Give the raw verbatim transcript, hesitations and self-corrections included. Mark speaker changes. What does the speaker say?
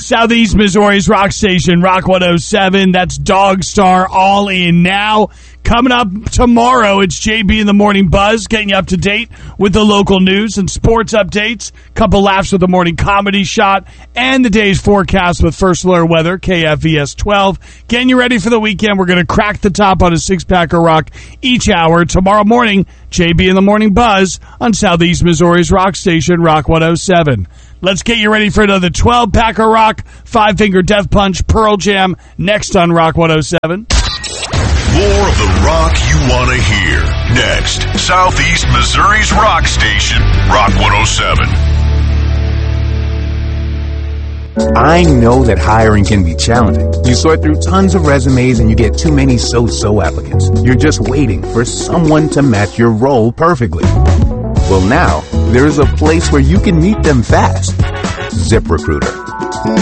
Speaker 1: Southeast Missouri's rock station, Rock one oh seven. That's Dog Star All In Now. Coming up tomorrow, it's J B in the Morning Buzz, getting you up to date with the local news and sports updates. Couple laughs with the morning comedy shot, and the day's forecast with First Alert Weather, K F E S twelve. Getting you ready for the weekend. We're going to crack the top on a six-pack of rock each hour. Tomorrow morning, J B in the Morning Buzz on Southeast Missouri's rock station, Rock one oh seven. Let's get you ready for another twelve-pack of rock, Five Finger Death Punch, Pearl Jam, next on Rock one oh seven.
Speaker 2: More of the rock you want to hear. Next, Southeast Missouri's rock station, Rock one oh seven.
Speaker 3: I know that hiring can be challenging. You sort through tons of resumes and you get too many so-so applicants. You're just waiting for someone to match your role perfectly. Well, now, there's a place where you can meet them fast. ZipRecruiter.